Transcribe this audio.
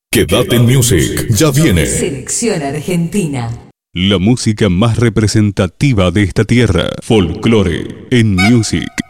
Quédate en Music, ya viene. Selección Argentina. La música más representativa de esta tierra. Folclore en Music.